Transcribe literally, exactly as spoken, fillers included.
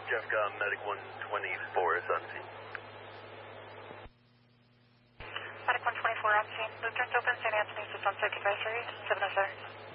Jeff got Medic one twenty-four is on scene. Medic one twenty-four on scene. Luke turns open, Saint Anthony's is on site advisory, seven oh seven.